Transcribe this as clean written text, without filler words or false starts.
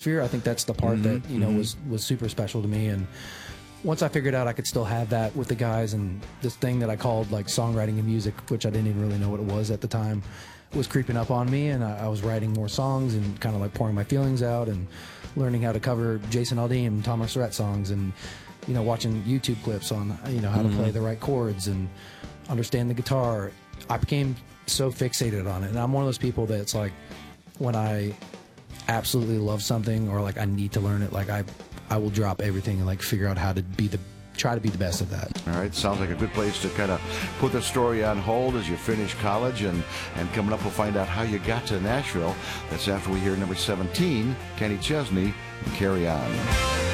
atmosphere. I think that's the part that, you know, was super special to me. And once I figured out I could still have that with the guys, and this thing that I called like songwriting and music, which I didn't even really know what it was at the time, was creeping up on me, and I was writing more songs and kind of like pouring my feelings out and learning how to cover Jason Aldean and Thomas Rhett songs, and, you know, watching YouTube clips on, you know, how to play the right chords and understand the guitar. I became so fixated on it, and I'm one of those people that's like, when I absolutely love something or like I need to learn it, like I will drop everything and like figure out how to try to be the best at that. All right, sounds like a good place to kind of put the story on hold as you finish college, and coming up we'll find out how you got to Nashville. That's after we hear number 17, Kenny Chesney, and Carry On.